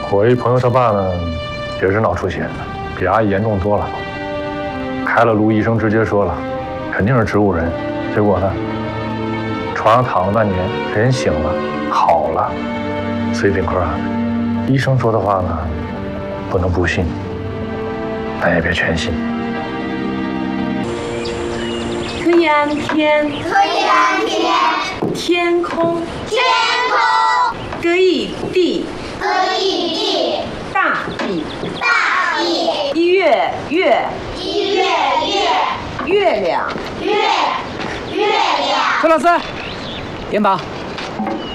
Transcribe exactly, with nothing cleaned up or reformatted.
我一朋友他爸呢，也是脑出血，比阿姨严重多了。开了颅，医生直接说了，肯定是植物人。结果呢，床上躺了半年，人醒了，好了。所以炳坤啊，医生说的话呢，不能不信，但也别全信。 可以安天， 可以安天， 天空， 天空， 可以地， 可以地， 大地， 大地， 月月， 一月月， 月亮， 月月亮。 陈老师，点榜。